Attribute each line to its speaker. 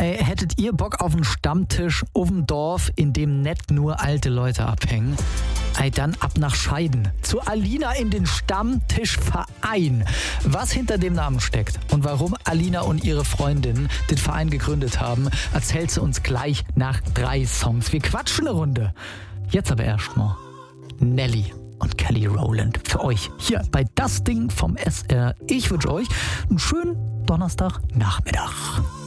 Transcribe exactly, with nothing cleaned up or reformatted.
Speaker 1: Ey, hättet ihr Bock auf einen Stammtisch auf dem Dorf, in dem nicht nur alte Leute abhängen? Ey, dann ab nach Scheiden. Zu Alina in den Stammtischverein. Was hinter dem Namen steckt und warum Alina und ihre Freundin den Verein gegründet haben, erzählt sie uns gleich nach drei Songs. Wir quatschen eine Runde. Jetzt aber erstmal Nelly und Kelly Rowland für euch hier bei Das Ding vom S R. Ich wünsche euch einen schönen Donnerstagnachmittag.